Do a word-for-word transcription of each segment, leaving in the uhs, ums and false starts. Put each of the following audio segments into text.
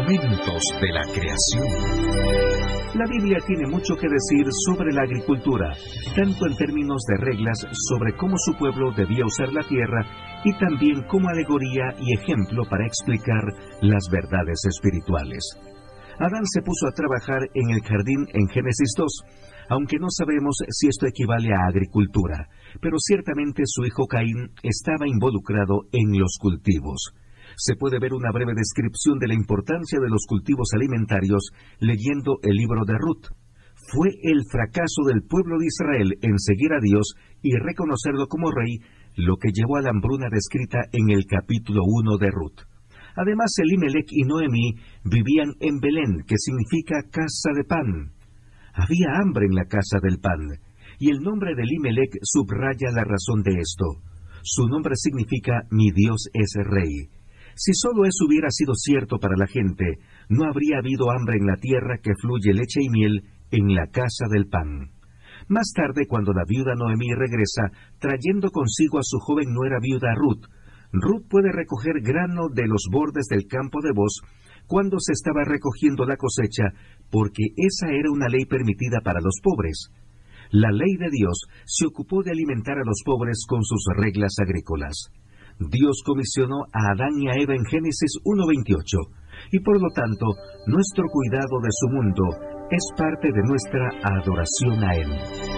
Momentos de la creación. La Biblia tiene mucho que decir sobre la agricultura, tanto en términos de reglas sobre cómo su pueblo debía usar la tierra y también como alegoría y ejemplo para explicar las verdades espirituales. Adán se puso a trabajar en el jardín en Génesis dos, aunque no sabemos si esto equivale a agricultura, pero ciertamente su hijo Caín estaba involucrado en los cultivos. Se puede ver una breve descripción de la importancia de los cultivos alimentarios leyendo el libro de Ruth. Fue el fracaso del pueblo de Israel en seguir a Dios y reconocerlo como rey lo que llevó a la hambruna descrita en el capítulo uno de Ruth. Además, Elimelech y Noemí vivían en Belén, que significa casa de pan. Había hambre en la casa del pan, y el nombre de Elimelech subraya la razón de esto. Su nombre significa mi Dios es rey. Si solo eso hubiera sido cierto para la gente, no habría habido hambre en la tierra que fluye leche y miel en la casa del pan. Más tarde, cuando la viuda Noemí regresa, trayendo consigo a su joven nuera viuda Ruth, Ruth puede recoger grano de los bordes del campo de Booz cuando se estaba recogiendo la cosecha, porque esa era una ley permitida para los pobres. La ley de Dios se ocupó de alimentar a los pobres con sus reglas agrícolas. Dios comisionó a Adán y a Eva en Génesis uno veintiocho, y por lo tanto, nuestro cuidado de su mundo es parte de nuestra adoración a Él.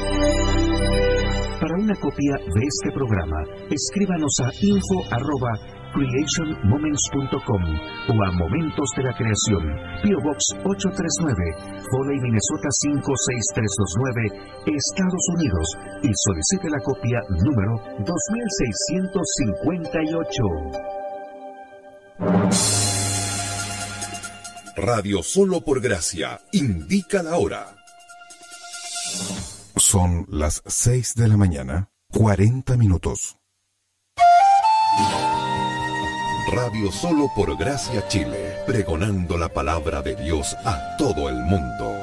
Para una copia de este programa, escríbanos a info arroba creation moments punto com o a Momentos de la Creación, P O Box ocho tres nueve, Foley, Minnesota cinco seis tres dos nueve, Estados Unidos, y solicite la copia número dos mil seiscientos cincuenta y ocho. Radio Solo por Gracia indica la hora. Son las seis de la mañana, cuarenta minutos. Radio Solo por Gracia Chile, pregonando la palabra de Dios a todo el mundo.